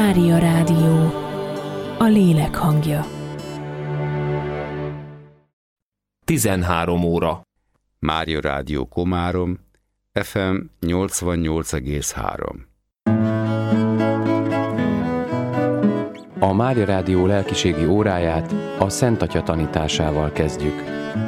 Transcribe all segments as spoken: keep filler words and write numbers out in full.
Mária Rádió, a lélek hangja. tizenhárom óra. Mária Rádió Komárom, ef em nyolcvannyolc egész három. A Mária Rádió lelkiségi óráját a Szent Atya tanításával kezdjük.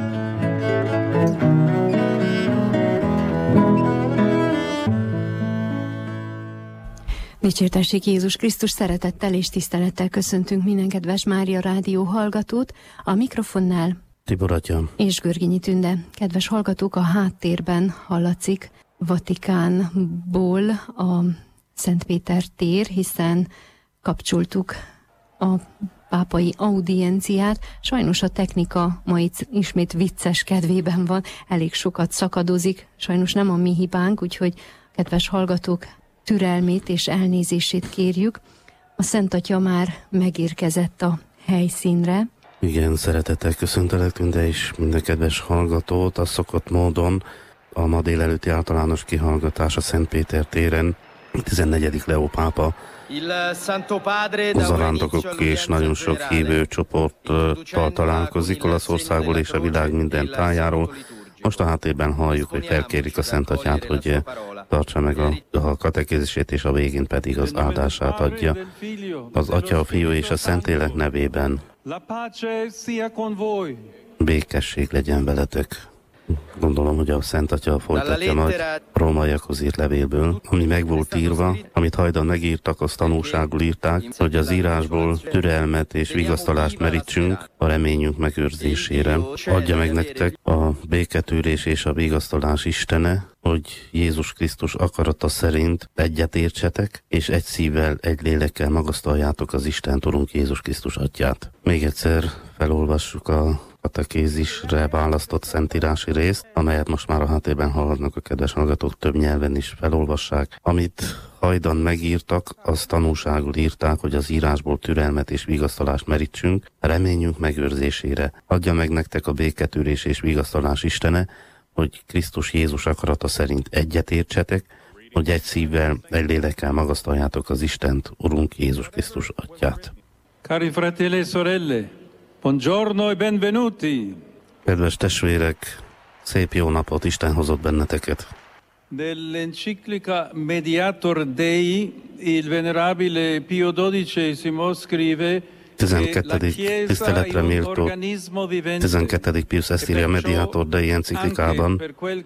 Dicsértessék Jézus Krisztus, szeretettel és tisztelettel köszöntünk minden kedves Mária Rádió hallgatót, a mikrofonnál Tibor atya és Görgényi Tünde. Kedves hallgatók, a háttérben hallatszik Vatikánból a Szent Péter tér, hiszen kapcsoltuk a pápai audienciát. Sajnos a technika ma itt ismét vicces kedvében van, elég sokat szakadozik, sajnos nem a mi hibánk, úgyhogy kedves hallgatók türelmét és elnézését kérjük. A Szent Atya már megérkezett a helyszínre. Igen, szeretettel köszöntelek Tünde és minden kedves hallgatót. A szokott módon a ma délelőtti általános kihallgatás a Szent Péter téren tizennegyedik Leó pápa zarándokok és nagyon sok hívő csoporttal találkozik Olaszországból és a világ minden tájáról. Most a háttérben halljuk, hogy felkérik a Szent Atyát, hogy tartsa meg a, a katekézisét, és a végén pedig az áldását adja. Az Atya, a Fiú és a Szentlélek nevében. Békesség legyen veletek. Gondolom, hogy a Szent Atya folytatja majd rómaiakhoz írt levélből, ami meg volt írva, amit hajdan megírtak, azt tanúságul írták, hogy az írásból türelmet és vigasztalást merítsünk a reményünk megőrzésére. Adja meg nektek a béketűrés és a vigasztalás Istene, hogy Jézus Krisztus akarata szerint egyet értsetek, és egy szívvel, egy lélekkel magasztaljátok az Istent, Urunk Jézus Krisztus Atyát. Még egyszer felolvassuk a katekézisre választott szentírási részt, amelyet most már a háttérben hallgatnak a kedves hallgatók, több nyelven is felolvassák. Amit hajdan megírtak, azt tanúságul írták, hogy az írásból türelmet és vigasztalást merítsünk, reményünk megőrzésére. Adja meg nektek a béketűrés és vigasztalás Istene, hogy Krisztus Jézus akarata szerint egyet értsetek, hogy egy szívvel, egy lélekkel magasztaljátok az Istent, Urunk Jézus Krisztus Atyát. Cari fratelli e sorelle, buongiorno e benvenuti. Kedves testvérek, szép jó napot, Isten hozott benneteket. Dell'enciclica Mediator Dei, il venerabile Pio dodicesimo scrive: tizenkettedik tiszteletre méltó tizenkettedik Pius ezt írja a Mediator Dei enciklikában.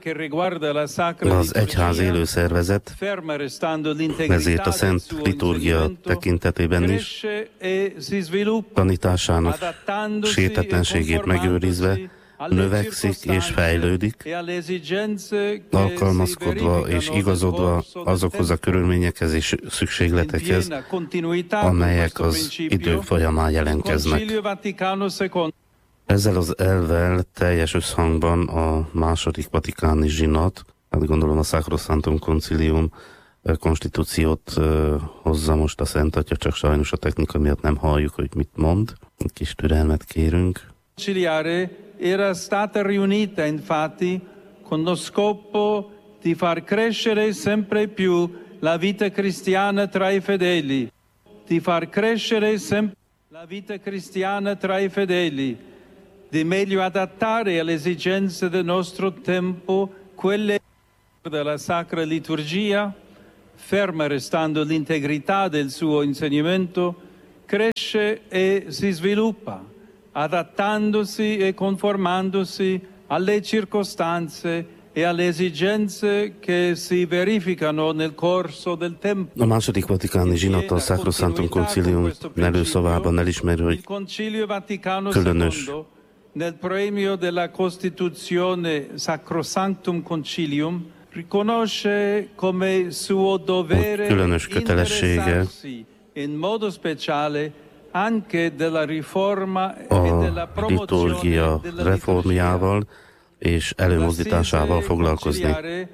Az egyház élő szervezet, ezért a Szent Liturgia tekintetében is tanításának sértetlenségét megőrizve növekszik és fejlődik, alkalmazkodva és igazodva azokhoz a körülményekhez és szükségletekhez, amelyek az idők folyamán jelentkeznek. Ezzel az elvvel teljes összhangban a második vatikáni zsinat, hát gondolom a Sacrosanctum Concilium konstitúciót hozza most a Szent Atya, csak sajnos a technika miatt nem halljuk, hogy mit mond. Egy kis türelmet kérünk. Era stata riunita infatti con lo scopo di far crescere sempre più la vita cristiana tra i fedeli, di far crescere sempre la vita cristiana tra i fedeli, di meglio adattare alle esigenze del nostro tempo quelle della Sacra Liturgia, ferma restando l'integrità del suo insegnamento, cresce e si sviluppa, adattandosi e conformandosi alle circostanze e alle esigenze che si verificano nel corso del tempo. A második vatikáni zsinat a Sacrosanctum Concilium előszavában elismeri, hogy különös nel premio della Costituzione Sacrosanctum Concilium riconosce come suo dovere különös kötelessége in modo speciale anche della riforma e della liturgia reformjával és előmozdításával foglalkozni.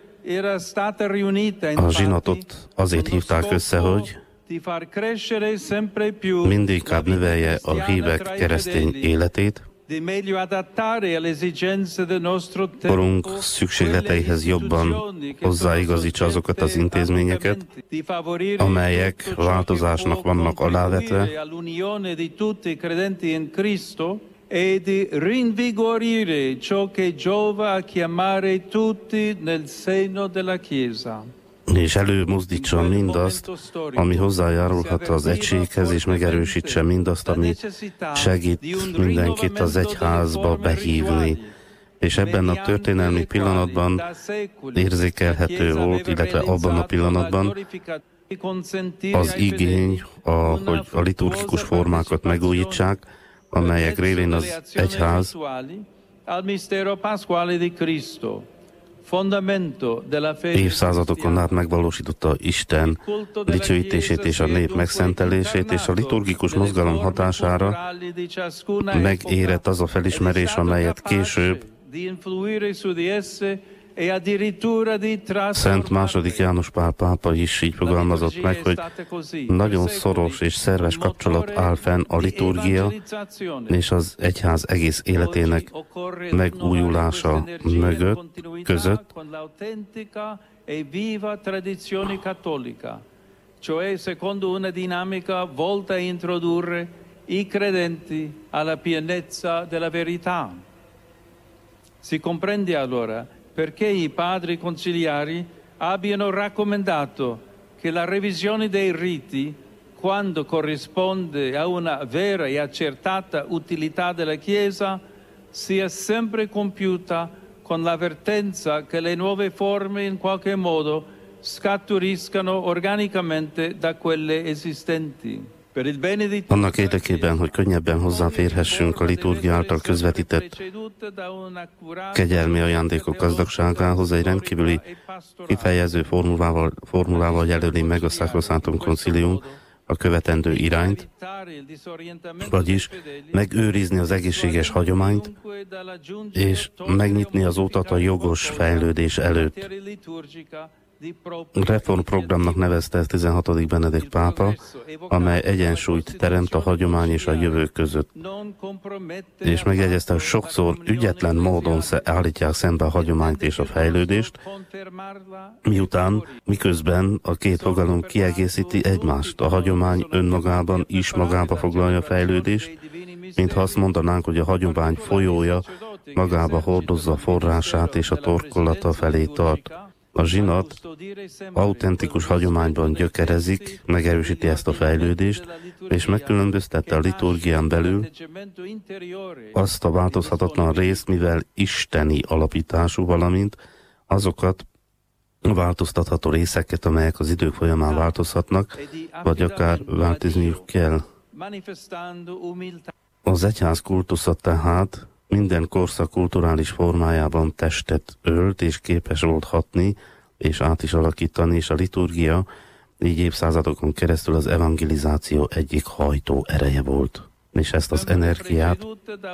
A zsinatot azért hívták össze, hogy mindinkább növelje a hívek keresztény életét, korunk szükségleteihez jobban hozzáigazítsa azokat az intézményeket, amelyek változásnak vannak alávetve, e di rinvigorire ciò che giova a chiamare tutti nel seno della Chiesa. És előmozdítsa mindazt, ami hozzájárulhat az egységhez, és megerősítse mindazt, ami segít mindenkit az egyházba behívni. És ebben a történelmi pillanatban érzékelhető volt, illetve abban a pillanatban az igény, a, hogy a liturgikus formákat megújítsák, amelyek révén az egyház évszázadokon át megvalósította Isten dicsőítését és a nép megszentelését, és a liturgikus mozgalom hatására megérett az a felismerés, amelyet később Szent második János Pál pápa is így fogalmazott meg, hogy nagyon szoros és szerves kapcsolat áll fenn a liturgia és az egyház egész életének megújulása mögött, között, cioè secondo una dinamica volta a introdurre i credenti alla pienezza della verità. Si comprende allora perché i padri conciliari abbiano raccomandato che la revisione dei riti, quando corrisponde a una vera e accertata utilità della Chiesa, sia sempre compiuta con l'avvertenza che le nuove forme in qualche modo scaturiscano organicamente da quelle esistenti. Annak érdekében, hogy könnyebben hozzáférhessünk a liturgia által közvetített kegyelmi ajándékok gazdagságához, egy rendkívüli kifejező formulával, formulával jelöli meg a Sacrosanctum Concilium a követendő irányt, vagyis megőrizni az egészséges hagyományt, és megnyitni az utat a jogos fejlődés előtt. Reformprogramnak nevezte ezt tizenhatodik Benedikt pápa, amely egyensúlyt teremt a hagyomány és a jövő között. És megjegyezte, hogy sokszor ügyetlen módon állítják szembe a hagyományt és a fejlődést, miután, miközben a két fogalom kiegészíti egymást. A hagyomány önmagában is magába foglalja a fejlődést, mintha azt mondanánk, hogy a hagyomány folyója magába hordozza a forrását és a torkolata felé tart. A zsinat autentikus hagyományban gyökerezik, megerősíti ezt a fejlődést, és megkülönböztette a liturgián belül azt a változhatatlan részt, mivel isteni alapítású, valamint azokat a változtatható részeket, amelyek az idők folyamán változhatnak, vagy akár változniuk kell. Az egyház kultusza tehát minden korszak kulturális formájában testet ölt, és képes volt hatni, és át is alakítani, és a liturgia így évszázadokon keresztül az evangelizáció egyik hajtó ereje volt. És ezt az energiát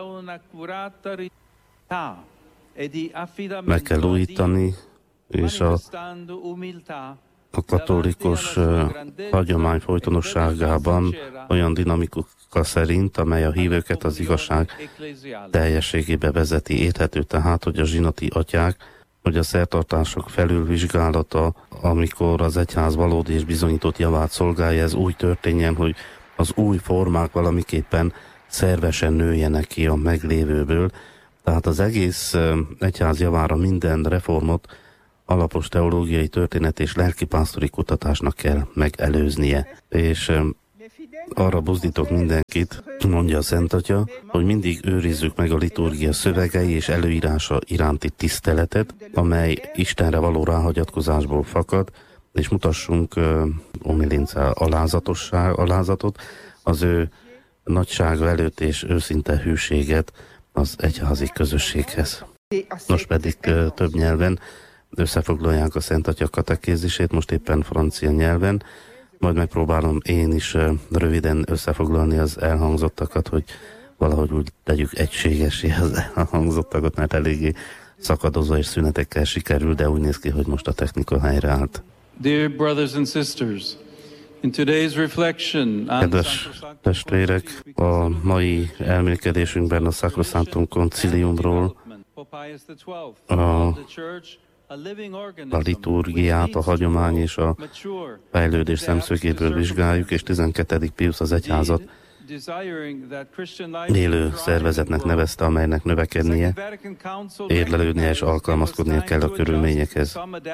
meg kell újítani, és a, a katolikus uh, hagyomány folytonosságában olyan dinamika szerint, amely a hívőket az igazság teljességébe vezeti. Érthető tehát, hogy a zsinati atyák, hogy a szertartások felülvizsgálata, amikor az egyház valódi és bizonyított javát szolgálja, ez úgy történjen, hogy az új formák valamiképpen szervesen nőjenek ki a meglévőből. Tehát az egész egyház javára minden reformot alapos teológiai, történet és lelkipásztori kutatásnak kell megelőznie. És arra buzdítok mindenkit, mondja a Szent Atya, hogy mindig őrizzük meg a liturgia szövegei és előírása iránti tiszteletet, amely Istenre való ráhagyatkozásból fakad, és mutassunk uh, omilince alázatosság, alázatot, az ő nagysága előtt és őszinte hűséget az egyházi közösséghez. Most pedig uh, több nyelven összefoglalják a Szent Atya katekézisét, most éppen francia nyelven, majd megpróbálom én is röviden összefoglalni az elhangzottakat, hogy valahogy úgy tegyük egységesé az elhangzottakat, mert eléggé szakadozó és szünetekkel sikerül, de úgy néz ki, hogy most a technika helyreállt. Dear brothers and sisters, Kedves testvérek, a mai elmélkedésünkben a Sacrosanctum Conciliumról, a, a liturgiát, a hagyomány és a fejlődés szemszögéből vizsgáljuk, és tizenkettedik Piusz az egyházat élő szervezetnek nevezte, amelynek növekednie, érlelődnie és alkalmazkodnia kell a körülményekhez.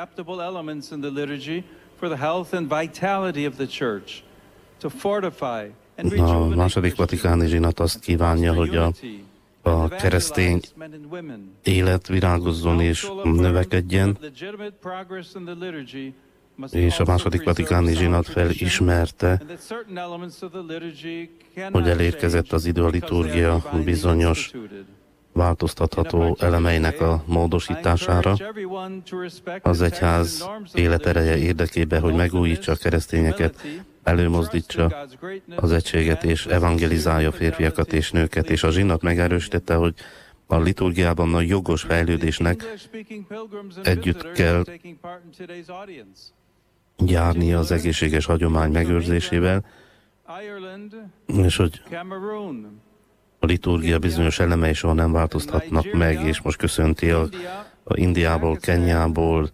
A második vatikáni zsinat azt kívánja, hogy a, a keresztény élet virágozzon és növekedjen, és a második vatikáni zsinat felismerte, hogy elérkezett az idő a liturgia bizonyos változtatható elemeinek a módosítására. Az egyház életereje érdekében, hogy megújítsa a keresztényeket, előmozdítsa az egységet és evangelizálja férfiakat és nőket, és a zsinat megerősítette, hogy a liturgiában a jogos fejlődésnek együtt kell járni az egészséges hagyomány megőrzésével, és hogy a liturgia bizonyos elemei soha nem változtatnak meg, és most köszönti a, a Indiából, Kenyából,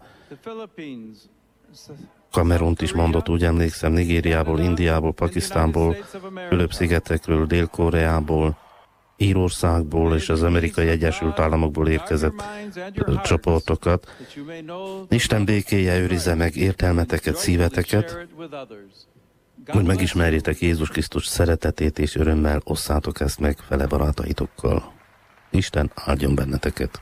Kamerunt is mondott, úgy emlékszem, Nigériából, Indiából, Pakisztánból, Fülöp-szigetekről, Dél-Koreából, Írországból és az Amerikai Egyesült Államokból érkezett csoportokat. Isten békéje őrizze meg értelmeteket, szíveteket, hogy megismerjétek Jézus Krisztus szeretetét, és örömmel osszátok ezt meg fele barátaitokkal. Isten áldjon benneteket!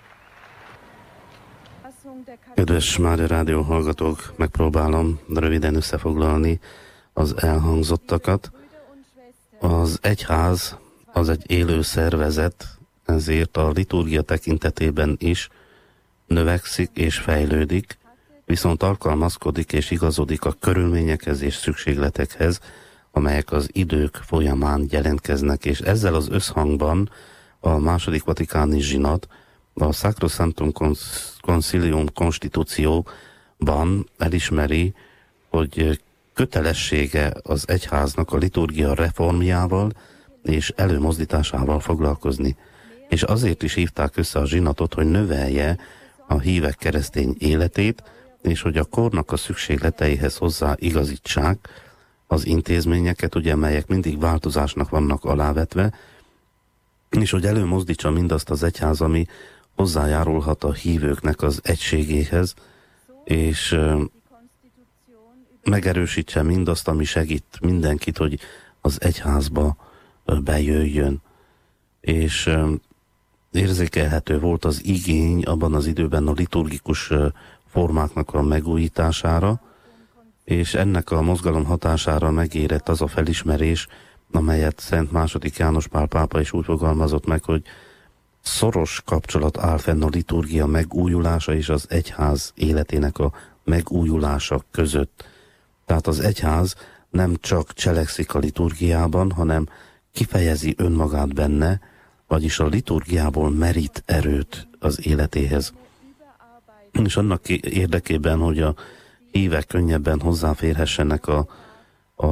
Kedves Mária Rádió hallgatók, megpróbálom röviden összefoglalni az elhangzottakat. Az egyház az egy élő szervezet, ezért a liturgia tekintetében is növekszik és fejlődik, viszont alkalmazkodik és igazodik a körülményekhez és szükségletekhez, amelyek az idők folyamán jelentkeznek, és ezzel az összhangban a második vatikáni zsinat a Sacrosanctum Concilium konstitúcióban elismeri, hogy kötelessége az egyháznak a liturgia reformjával és előmozdításával foglalkozni. És azért is hívták össze a zsinatot, hogy növelje a hívek keresztény életét, és hogy a kornak a szükségleteihez hozzá igazítsák az intézményeket, ugye, melyek mindig változásnak vannak alávetve, és hogy előmozdítsa mindazt az egyház, ami hozzájárulhat a hívőknek az egységéhez, és megerősítse mindazt, ami segít mindenkit, hogy az egyházba bejöjjön. És érzékelhető volt az igény abban az időben a liturgikus formáknak a megújítására, és ennek a mozgalom hatására megérett az a felismerés, amelyet Szent második János Pál pápa is úgy fogalmazott meg, hogy szoros kapcsolat áll fenn a liturgia megújulása és az egyház életének a megújulása között. Tehát az egyház nem csak cselekszik a liturgiában, hanem kifejezi önmagát benne, vagyis a liturgiából merít erőt az életéhez. És annak érdekében, hogy a hívek könnyebben hozzáférhessenek a, a,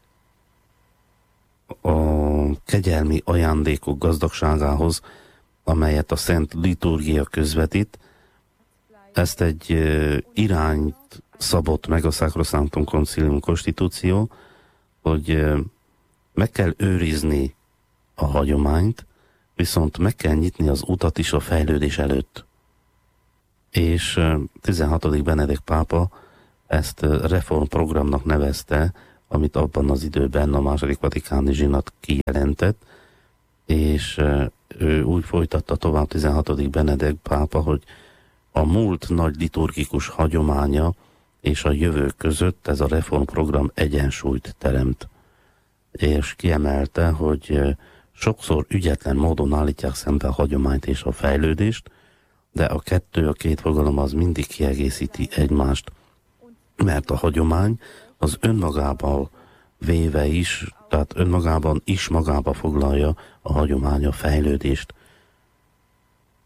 a kegyelmi ajándékok gazdagságához, amelyet a Szent Liturgia közvetít, ezt egy irányt szabott meg a Sacrosanctum Concilium konstitúció, hogy meg kell őrizni a hagyományt, viszont meg kell nyitni az utat is a fejlődés előtt. És tizenhatodik Benedikt pápa ezt reformprogramnak nevezte, amit abban az időben a második vatikáni zsinat kijelentett, és ő úgy folytatta tovább tizenhatodik Benedikt pápa, hogy a múlt nagy liturgikus hagyománya és a jövő között ez a reformprogram egyensúlyt teremt. És kiemelte, hogy sokszor ügyetlen módon állítják szembe a hagyományt és a fejlődést, de a kettő, a két fogalom az mindig kiegészíti egymást, mert a hagyomány az önmagában véve is, tehát önmagában is magába foglalja a hagyomány a fejlődést.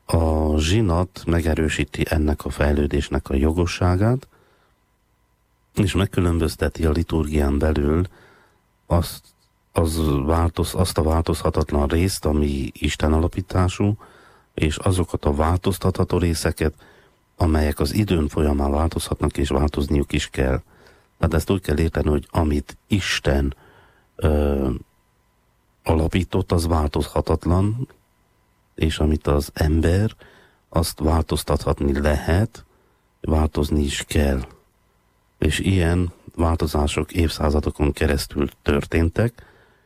A zsinat megerősíti ennek a fejlődésnek a jogosságát, és megkülönbözteti a liturgián belül azt, az változ, azt a változhatatlan részt, ami Isten alapítású, és azokat a változtatható részeket, amelyek az időn folyamán változhatnak, és változniuk is kell. Tehát ezt úgy kell érteni, hogy amit Isten ö, alapított, az változhatatlan, és amit az ember, azt változtathatni lehet, változni is kell. És ilyen változások évszázadokon keresztül történtek,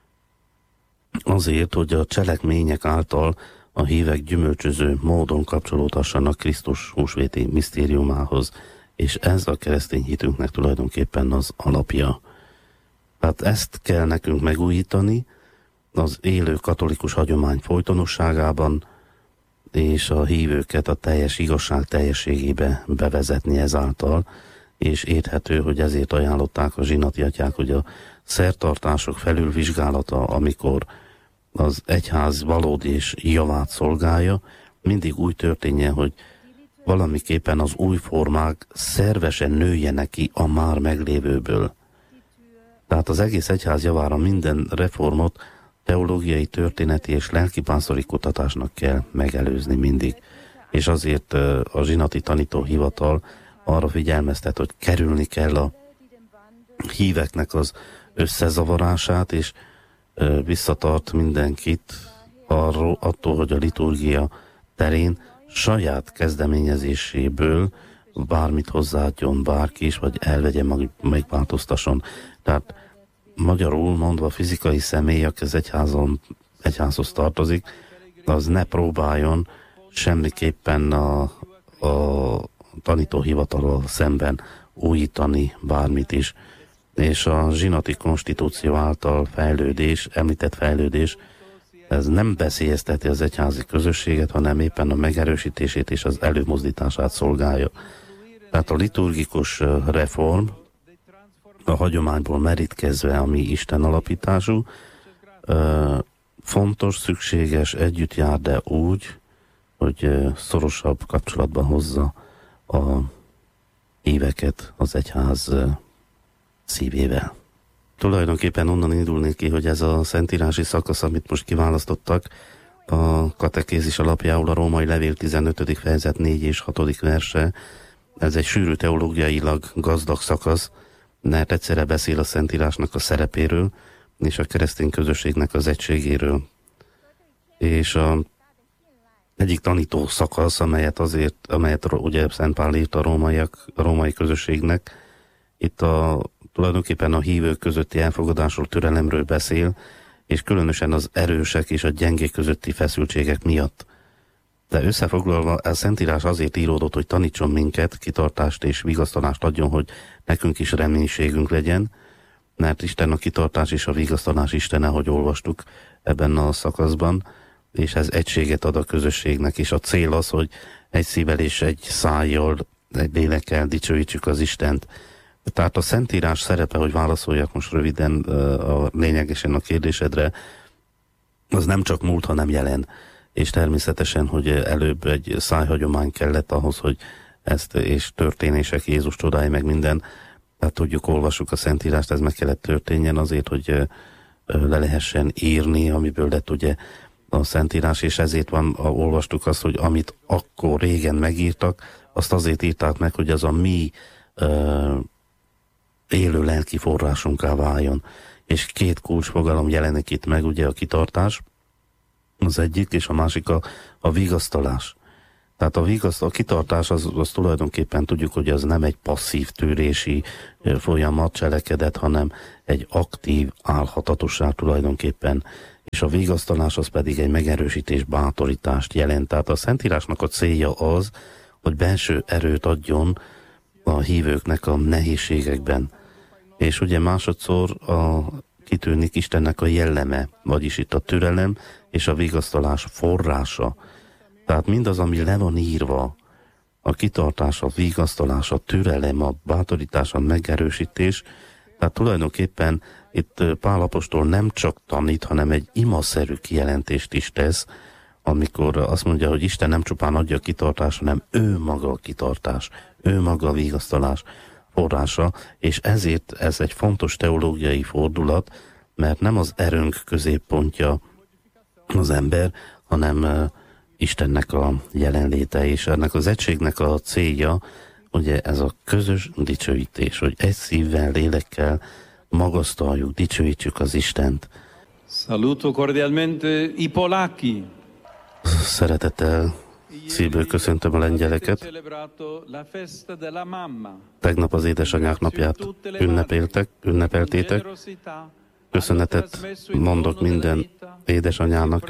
azért, hogy a cselekmények által a hívek gyümölcsöző módon kapcsolódhassanak Krisztus húsvéti misztériumához, és ez a keresztény hitünknek tulajdonképpen az alapja. Tehát ezt kell nekünk megújítani az élő katolikus hagyomány folytonosságában, és a hívőket a teljes igazság teljességébe bevezetni ezáltal, és érthető, hogy ezért ajánlották a zsinati atyák, hogy a szertartások felülvizsgálata, amikor az egyház valódi és javát szolgálja, mindig úgy történjen, hogy valamiképpen az új formák szervesen nőjenek ki a már meglévőből. Tehát az egész egyház javára minden reformot teológiai, történeti és lelkipásztori kutatásnak kell megelőzni mindig. És azért a zsinati tanítóhivatal arra figyelmeztet, hogy kerülni kell a híveknek az összezavarását, és visszatart mindenkit arról, attól, hogy a liturgia terén saját kezdeményezéséből bármit hozzáadjon bárki is, vagy elvegye, megváltoztasson. Tehát magyarul mondva fizikai személy, aki az egyházon, egyházhoz tartozik, az ne próbáljon semmiképpen a, a tanítóhivatalról szemben újítani bármit is. És a zsinati konstitúció által fejlődés, említett fejlődés, ez nem veszélyezteti az egyházi közösséget, hanem éppen a megerősítését és az előmozdítását szolgálja. Tehát a liturgikus reform a hagyományból merítkezve, ami Isten alapítású, fontos, szükséges, együtt jár, de úgy, hogy szorosabb kapcsolatban hozza a híveket az egyház szívével. Tulajdonképpen onnan indulnék ki, hogy ez a szentírási szakasz, amit most kiválasztottak, a katekézis alapjául a római levél tizenötödik fejezet négy és hatodik verse, ez egy sűrű teológiailag gazdag szakasz, mert egyszerre beszél a szentírásnak a szerepéről, és a keresztény közösségnek az egységéről. És a egyik tanító szakasz, amelyet azért, amelyet ugye Szent Pál írt a rómaiak, a római közösségnek, itt a, tulajdonképpen a hívők közötti elfogadásról, türelemről beszél, és különösen az erősek és a gyengék közötti feszültségek miatt. De összefoglalva, a Szentírás azért íródott, hogy tanítson minket, kitartást és vigasztalást adjon, hogy nekünk is reménységünk legyen, mert Isten a kitartás és a vigasztalás Istene, ahogy olvastuk ebben a szakaszban, és ez egységet ad a közösségnek, és a cél az, hogy egy szívvel és egy szájjal, egy lélekkel dicsőítsük az Istent. Tehát a Szentírás szerepe, hogy válaszoljak most röviden a lényegesen a kérdésedre, az nem csak múlt, hanem jelen. És természetesen, hogy előbb egy szájhagyomány kellett ahhoz, hogy ezt, és történések, Jézus csodái, meg minden, tehát tudjuk, olvassuk a Szentírást, ez meg kellett történjen azért, hogy le lehessen írni, amiből lett ugye a Szentírás, és ezért van, olvastuk azt, hogy amit akkor régen megírtak, azt azért írták meg, hogy az a mi uh, élő lelki forrásunká váljon. És két kulcsfogalom jelenik itt meg, ugye a kitartás, az egyik, és a másik a, a vigasztalás. Tehát a, vigaszt, a kitartás az, az tulajdonképpen tudjuk, hogy az nem egy passzív tűrési folyamat, cselekedet, hanem egy aktív álhatatosság tulajdonképpen. És a vigasztalás az pedig egy megerősítés, bátorítást jelent. Tehát a Szentírásnak a célja az, hogy belső erőt adjon a hívőknek a nehézségekben. És ugye másodszor a, kitűnik Istennek a jelleme, vagyis itt a türelem és a vigasztalás forrása. Tehát mindaz, ami le van írva, a kitartás, a vigasztalás, a türelem, a bátorítás, a megerősítés, tehát tulajdonképpen itt Pál apostol nem csak tanít, hanem egy imaszerű kijelentést is tesz, amikor azt mondja, hogy Isten nem csupán adja a kitartást, hanem ő maga a kitartás, ő maga a vigasztalás. forrása, és ezért ez egy fontos teológiai fordulat, mert nem az erőnk középpontja az ember, hanem uh, Istennek a jelenléte, és ennek az egységnek a célja, ugye ez a közös dicsőítés, hogy egy szívvel, lélekkel magasztaljuk, dicsőítsük az Istent. Saluto cordialmente i polacchi. Szeretettel szívből köszöntöm a lengyeleket. Tegnap az édesanyák napját ünnepeltek, ünnepeltétek. Köszönetet mondok minden édesanyának,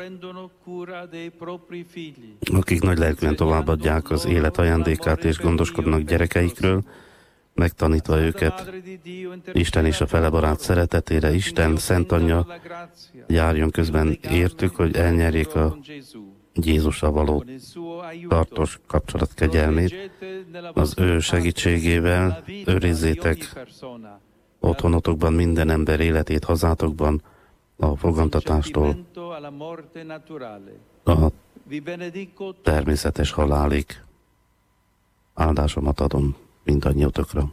akik nagy lelkűen továbbadják az élet ajándékát és gondoskodnak gyerekeikről, megtanítva őket Isten és a fele barát szeretetére. Isten, Szent Anyja járjon közben értük, hogy elnyerjék a Jézussal való tartós kapcsolat kegyelmét. Az ő segítségével őrizzétek otthonotokban minden ember életét, hazátokban a fogantatástól a természetes halálig. Áldásomat adom mindannyiatokra.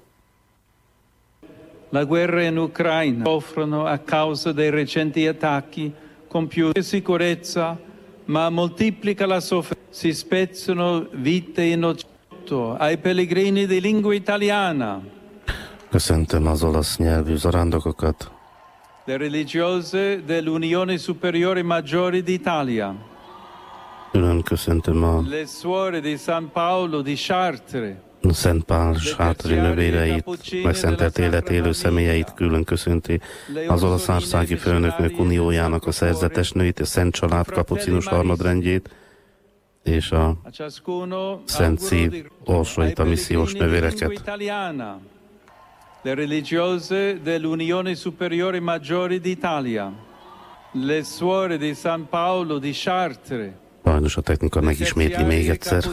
La guerra in Ucraina soffrono a causa dei recenti attacchi con più sicurezza, ma moltiplica la sofferenza. Si spezzano vite innocenti ai pellegrini di lingua italiana. Köszöntöm az olasz nyelvű zarándokokat. Le religiose dell'Unione Superiore Maggiore d'Italia. Külön köszöntöm a Le suore di San Paolo di Chartres. Szent Pál sátri növéreit, megszentelt élet élő személyeit külön köszönti, az Olaszországi Főnökök Uniójának a szerzetes nőit, a Szent Család kapucinus harmadrendjét, és a Szent Szív orsait, a missziós nővéreket. Le religiose dell'Unione Superiore Maggiore d'Italia, le suore di San Paolo di Chartres. Sajnos a technika megismétli még egyszer.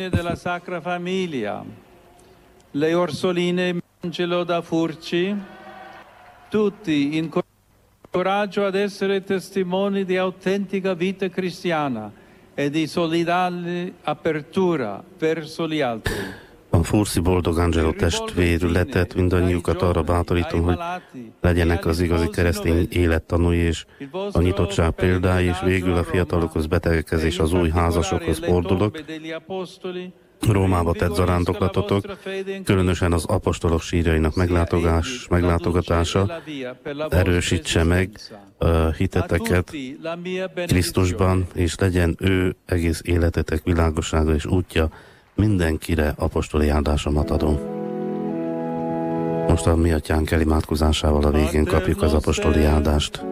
Le Orsoline Angelo da Furci, tutti in coraggio ad essere testimoni di autentica vita cristiana e di solidale apertura verso gli altri. A Furci Boldog Angelo testvérületet mindannyiukat arra bátorítom, hogy legyenek az igazi keresztény élettanúi és a nyitottság példái, és végül a fiatalokhoz, betegekhez és az új házasokhoz fordulok. Rómába tett zarándoklatotok, különösen az apostolok sírjainak meglátogás, meglátogatása erősítse meg a hiteteket Krisztusban, és legyen ő egész életetek világossága és útja. Mindenkire apostoli áldásomat adom. Most a mi atyánk elimádkozásával a végén kapjuk az apostoli áldást.